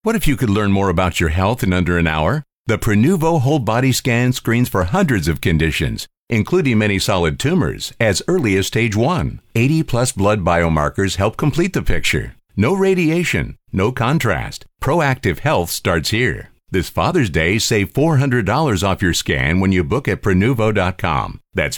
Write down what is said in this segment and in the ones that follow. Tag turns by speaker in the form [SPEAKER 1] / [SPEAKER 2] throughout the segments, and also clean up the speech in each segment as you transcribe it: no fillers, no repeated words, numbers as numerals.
[SPEAKER 1] What if you could learn more about your health in under an hour? The Prenuvo Whole Body Scan screens for hundreds of conditions, including many solid tumors, as early as stage 1. 80-plus blood biomarkers help complete the picture. No radiation, no contrast. Proactive health starts here. This Father's Day, save $400 off your scan when you book at Prenuvo.com. That's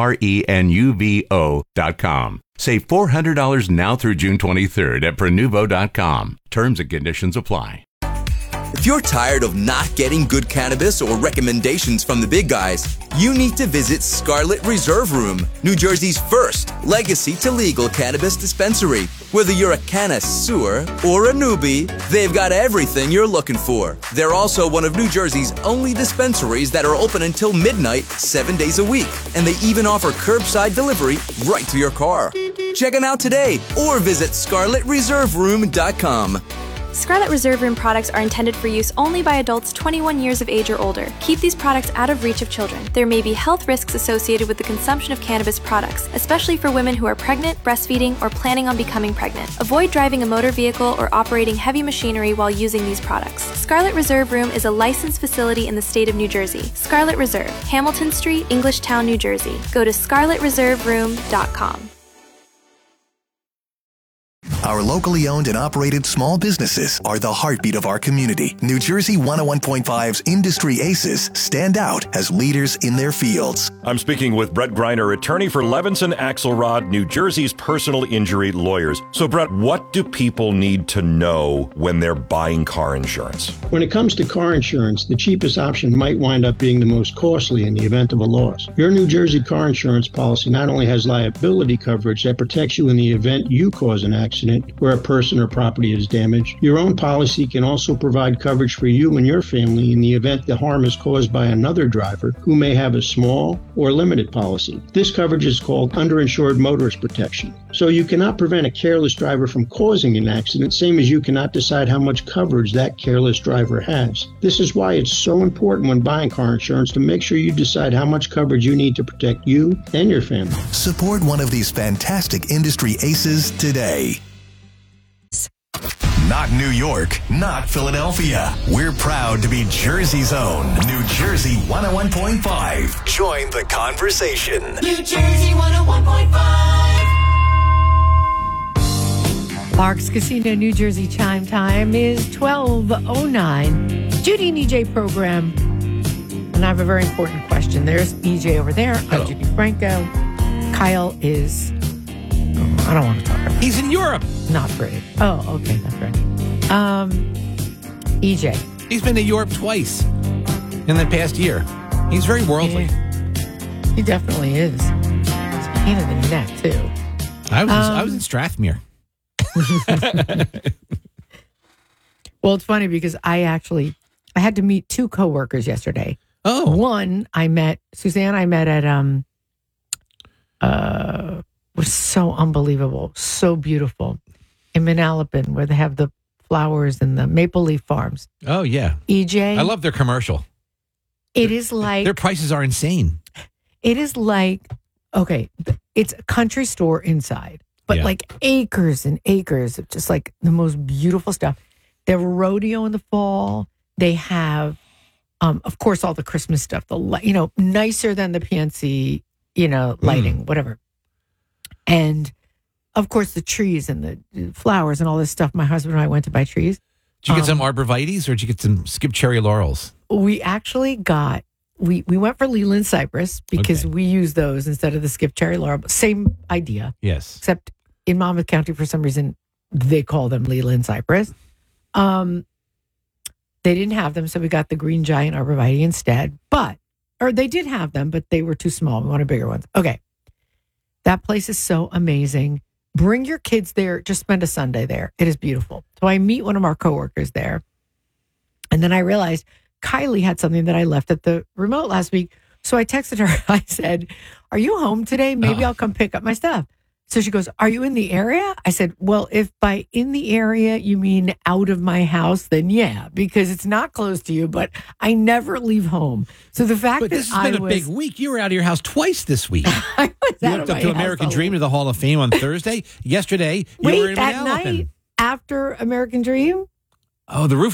[SPEAKER 1] Prenuvo.com. Save $400 now through June 23rd at Prenuvo.com. Terms and conditions apply.
[SPEAKER 2] If you're tired of not getting good cannabis or recommendations from the big guys, you need to visit Scarlet Reserve Room, New Jersey's first legacy to legal cannabis dispensary. Whether you're a connoisseur or a newbie, they've got everything you're looking for. They're also one of New Jersey's only dispensaries that are open until midnight, 7 days a week. And they even offer curbside delivery right to your car. Check them out today or visit ScarletReserveRoom.com.
[SPEAKER 3] Scarlet Reserve Room products are intended for use only by adults 21 years of age or older. Keep these products out of reach of children. There may be health risks associated with the consumption of cannabis products, especially for women who are pregnant, breastfeeding, or planning on becoming pregnant. Avoid driving a motor vehicle or operating heavy machinery while using these products. Scarlet Reserve Room is a licensed facility in the state of New Jersey. Scarlet Reserve, Hamilton Street, Englishtown, New Jersey. Go to ScarletReserveRoom.com.
[SPEAKER 4] Our locally owned and operated small businesses are the heartbeat of our community. New Jersey 101.5's Industry Aces stand out as leaders in their fields.
[SPEAKER 5] I'm speaking with Brett Greiner, attorney for Levinson Axelrod, New Jersey's personal injury lawyers. So, Brett, what do people need to know when they're buying car insurance?
[SPEAKER 6] When it comes to car insurance, the cheapest option might wind up being the most costly in the event of a loss. Your New Jersey car insurance policy not only has liability coverage that protects you in the event you cause an accident where a person or property is damaged, your own policy can also provide coverage for you and your family in the event the harm is caused by another driver who may have a small or limited policy. This coverage is called underinsured motorist protection. So you cannot prevent a careless driver from causing an accident, same as you cannot decide how much coverage that careless driver has. This is why it's so important when buying car insurance to make sure you decide how much coverage you need to protect you and your family.
[SPEAKER 4] Support one of these fantastic industry aces today. Not New York, not Philadelphia. We're proud to be Jersey's own New Jersey 101.5. Join the conversation.
[SPEAKER 7] New Jersey 101.5.
[SPEAKER 8] Parks Casino, New Jersey chime time is 12:09. Judy and EJ program. And I have a very important question. There's EJ over there.
[SPEAKER 9] Hello.
[SPEAKER 8] I'm Judy Franco. Kyle is... I don't want to talk about it.
[SPEAKER 9] He's in Europe.
[SPEAKER 8] Not great. Oh, okay. That's right. EJ.
[SPEAKER 9] He's been to Europe twice in the past year. He's very worldly.
[SPEAKER 8] Yeah, he definitely is. It's a pain in the neck, too.
[SPEAKER 9] I was in Strathmere.
[SPEAKER 8] Well, it's funny because I had to meet two coworkers yesterday.
[SPEAKER 9] Oh.
[SPEAKER 8] One, Suzanne I met at, was so unbelievable, so beautiful. In Manalapan, where they have the flowers and the maple leaf farms.
[SPEAKER 9] Oh, yeah.
[SPEAKER 8] EJ.
[SPEAKER 9] I love their commercial.
[SPEAKER 8] It is like...
[SPEAKER 9] Their prices are insane.
[SPEAKER 8] It is like, okay, it's a country store inside, but like acres and acres of just like the most beautiful stuff. They have a rodeo in the fall. They have, of course, all the Christmas stuff, nicer than the PNC, lighting, whatever. And, of course, the trees and the flowers and all this stuff. My husband and I went to buy trees.
[SPEAKER 9] Did you get some arborvitaes or did you get some skip cherry laurels?
[SPEAKER 8] We actually got, we went for Leland cypress because we use those instead of the skip cherry laurel. Same idea.
[SPEAKER 9] Yes.
[SPEAKER 8] Except in Monmouth County, for some reason, they call them Leland cypress. They didn't have them, so we got the green giant arborvitae instead. Or they did have them, but they were too small. We wanted bigger ones. Okay. That place is so amazing. Bring your kids there. Just spend a Sunday there. It is beautiful. So I meet one of our coworkers there. And then I realized Kylie had something that I left at the remote last week. So I texted her. I said, "Are you home today? Maybe I'll come pick up my stuff." So she goes, "Are you in the area?" I said, "Well, if by in the area you mean out of my house, then yeah, because it's not close to you, but I never leave home." So the fact that
[SPEAKER 9] this has been a big week. You were out of your house twice this week.
[SPEAKER 8] I was
[SPEAKER 9] you
[SPEAKER 8] out
[SPEAKER 9] went
[SPEAKER 8] of
[SPEAKER 9] up
[SPEAKER 8] my
[SPEAKER 9] to American
[SPEAKER 8] house
[SPEAKER 9] Dream to the Hall of Fame on Thursday. Yesterday, you were in
[SPEAKER 8] that
[SPEAKER 9] Manalapan.
[SPEAKER 8] night after American Dream?
[SPEAKER 9] Oh, the roof